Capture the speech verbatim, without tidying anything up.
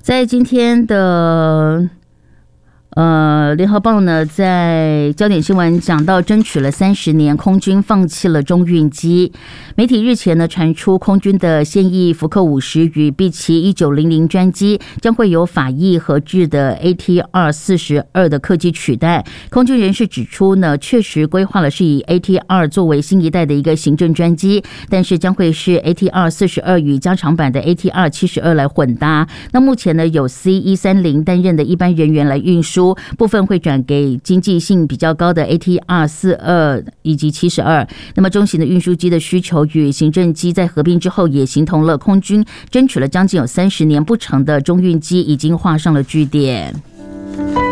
在今天的呃，联合报呢，在焦点新闻讲到，争取了三十年，空军放弃了中运机。媒体日前呢传出，空军的现役福克五十与 B 七一九零零专机将会由法裔合制的 A T R 四十二的客机取代。空军人士指出呢，确实规划了是以 A T R 作为新一代的一个行政专机，但是将会是 A T R 四十二与加长版的 A T R 七十二来混搭。那目前呢，有 C 一三零担任的一般人员来运输。部分会转给经济性比较高的 A T R 四十二以及七十二。那么中型的运输机的需求与行政机在合并之后，也形同了空军争取了将近有三十年不成的中运机已经画上了句点。